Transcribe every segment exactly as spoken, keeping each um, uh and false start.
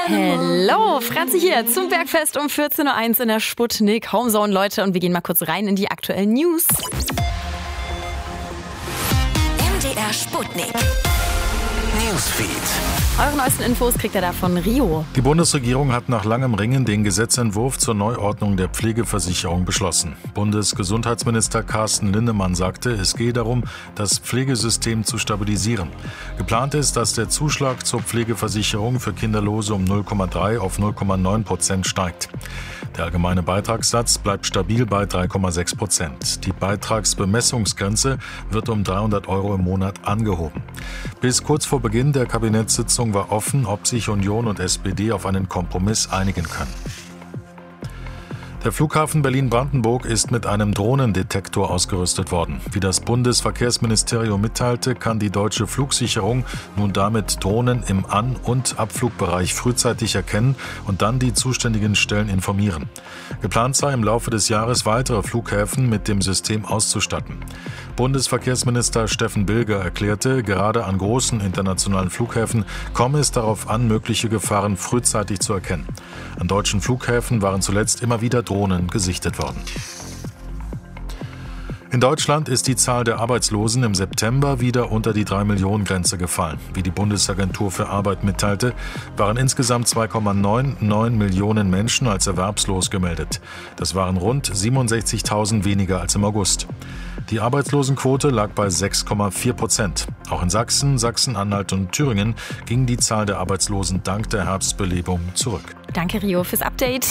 Hello, Franzi hier zum Bergfest um vierzehn Uhr eins in der Sputnik Homezone, Leute. Und wir gehen mal kurz rein in die aktuellen News. M D R Sputnik Newsfeed. Eure neuesten Infos kriegt ihr da von Rio. Die Bundesregierung hat nach langem Ringen den Gesetzentwurf zur Neuordnung der Pflegeversicherung beschlossen. Bundesgesundheitsminister Carsten Linnemann sagte, es gehe darum, das Pflegesystem zu stabilisieren. Geplant ist, dass der Zuschlag zur Pflegeversicherung für Kinderlose um null Komma drei auf null Komma neun Prozent steigt. Der allgemeine Beitragssatz bleibt stabil bei drei Komma sechs Prozent. Die Beitragsbemessungsgrenze wird um dreihundert Euro im Monat angehoben. Bis kurz vor Beginn der Kabinettssitzung war offen, ob sich Union und S P D auf einen Kompromiss einigen können. Der Flughafen Berlin-Brandenburg ist mit einem Drohnendetektor ausgerüstet worden. Wie das Bundesverkehrsministerium mitteilte, kann die deutsche Flugsicherung nun damit Drohnen im An- und Abflugbereich frühzeitig erkennen und dann die zuständigen Stellen informieren. Geplant sei im Laufe des Jahres weitere Flughäfen mit dem System auszustatten. Bundesverkehrsminister Steffen Bilger erklärte, gerade an großen internationalen Flughäfen komme es darauf an, mögliche Gefahren frühzeitig zu erkennen. An deutschen Flughäfen waren zuletzt immer wieder Drohnen gesichtet worden. In Deutschland ist die Zahl der Arbeitslosen im September wieder unter die drei Millionen Grenze gefallen. Wie die Bundesagentur für Arbeit mitteilte, waren insgesamt zwei Komma neunundneunzig Millionen Menschen als erwerbslos gemeldet. Das waren rund siebenundsechzigtausend weniger als im August. Die Arbeitslosenquote lag bei sechs Komma vier Prozent. Auch in Sachsen, Sachsen-Anhalt und Thüringen ging die Zahl der Arbeitslosen dank der Herbstbelebung zurück. Danke, Rio, fürs Update.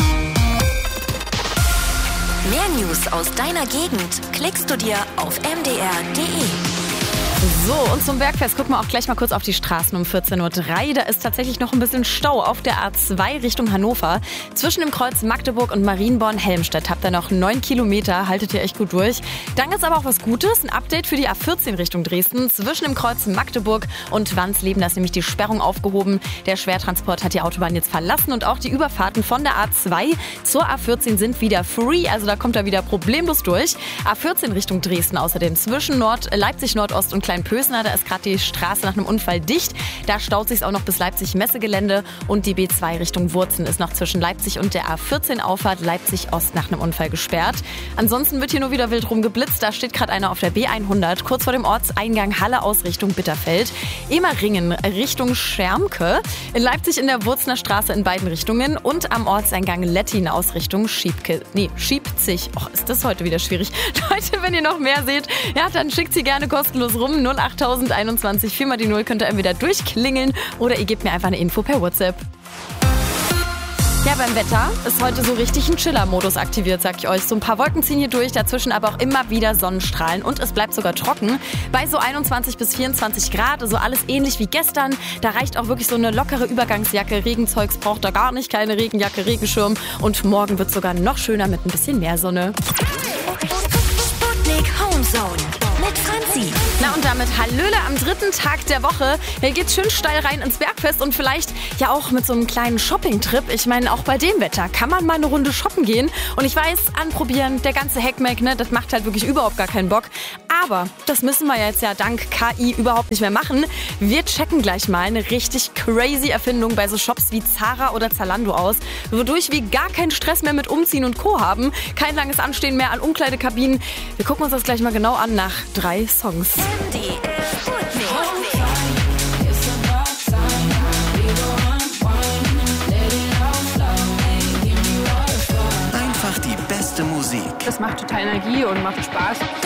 Mehr News aus deiner Gegend klickst du dir auf m d r punkt d e. So, und zum Bergfest gucken wir auch gleich mal kurz auf die Straßen um vierzehn Uhr drei. Da ist tatsächlich noch ein bisschen Stau auf der A zwei Richtung Hannover. Zwischen dem Kreuz Magdeburg und Marienborn-Helmstedt habt ihr noch neun Kilometer. Haltet ihr echt gut durch. Dann ist aber auch was Gutes. Ein Update für die A vierzehn Richtung Dresden. Zwischen dem Kreuz Magdeburg und Wansleben, da ist nämlich die Sperrung aufgehoben. Der Schwertransport hat die Autobahn jetzt verlassen und auch die Überfahrten von der A zwei zur A vierzehn sind wieder free. Also da kommt er wieder problemlos durch. A vierzehn Richtung Dresden außerdem zwischen Nord, Leipzig Nordost und Kleinpösner. Da ist gerade die Straße nach einem Unfall dicht. Da staut sich auch noch bis Leipzig-Messegelände. Und die B zwei Richtung Wurzen ist noch zwischen Leipzig und der A vierzehn Auffahrt Leipzig Ost nach einem Unfall gesperrt. Ansonsten wird hier nur wieder wild rumgeblitzt. Da steht gerade einer auf der B hundert, kurz vor dem Ortseingang Halle aus Richtung Bitterfeld. Emeringen Richtung Schermke. In Leipzig in der Wurzener Straße in beiden Richtungen. Und am Ortseingang Lettin aus Richtung Schiebke. Nee, Schiebzig. Och, ist das heute wieder schwierig. Leute, wenn ihr noch mehr seht, ja, dann schickt sie gerne kostenlos rum. null achttausend einundzwanzig, vier mal die null könnt ihr entweder durchklingeln oder ihr gebt mir einfach eine Info per WhatsApp. Ja, beim Wetter ist heute so richtig ein Chiller-Modus aktiviert, sag ich euch. So ein paar Wolken ziehen hier durch, dazwischen aber auch immer wieder Sonnenstrahlen und es bleibt sogar trocken. Bei so einundzwanzig bis vierundzwanzig Grad, also alles ähnlich wie gestern. Da reicht auch wirklich so eine lockere Übergangsjacke. Regenzeugs braucht da gar nicht, keine Regenjacke, Regenschirm. Und morgen wird es sogar noch schöner mit ein bisschen mehr Sonne. Sputnik Homezone mit Franzi. Na und damit Hallöle am dritten Tag der Woche. Hier geht's schön steil rein ins Bergfest und vielleicht ja auch mit so einem kleinen Shopping-Trip. Ich meine, auch bei dem Wetter kann man mal eine Runde shoppen gehen. Und ich weiß, anprobieren, der ganze Heckmeck, ne, das macht halt wirklich überhaupt gar keinen Bock. Aber das müssen wir jetzt ja dank K I überhaupt nicht mehr machen. Wir checken gleich mal eine richtig crazy Erfindung bei so Shops wie Zara oder Zalando aus, wodurch wir gar keinen Stress mehr mit Umziehen und Co. haben. Kein langes Anstehen mehr an Umkleidekabinen. Wir gucken uns das gleich mal genau an nach drei Songs. M D R Sputnik. Einfach die beste Musik. Das macht total Energie und macht Spaß.